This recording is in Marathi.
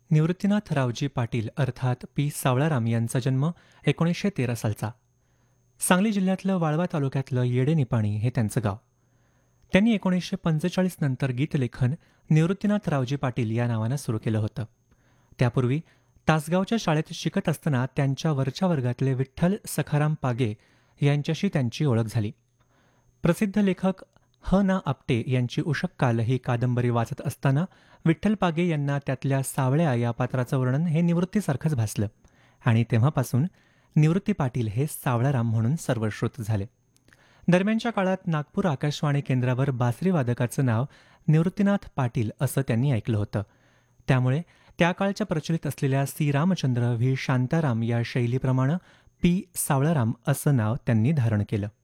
निवृत्तीनाथ रावजी पाटील अर्थात पी सावळाराम यांचा जन्म 1913 सालचा. सांगली जिल्ह्यातलं वाळवा तालुक्यातलं येडेनिपाणी हे त्यांचं गाव. त्यांनी 1945 नंतर गीतलेखन निवृत्तीनाथ रावजी पाटील या नावानं सुरू केलं होतं. त्यापूर्वी तासगावच्या शाळेत शिकत असताना त्यांच्या वरच्या वर्गातले विठ्ठल सखाराम पागे यांच्याशी त्यांची ओळख झाली. प्रसिद्ध लेखक ह ना आपटे यांची उषक्काल ही कादंबरी वाचत असताना विठ्ठल पागे यांना त्यातल्या सावळ्या या पात्राचं वर्णन हे निवृत्तीसारखंच भासलं आणि तेव्हापासून निवृत्ती पाटील हे सावळाराम म्हणून सर्वश्रुत झाले. दरम्यानच्या काळात नागपूर आकाशवाणी केंद्रावर बासरी वादकाचं नाव निवृत्तीनाथ पाटील असं त्यांनी ऐकलं होतं. त्यामुळे त्या काळच्या प्रचलित असलेल्या सी रामचंद्र व्ही शांताराम या शैलीप्रमाणे पी सावळाराम असं नाव त्यांनी धारण केलं.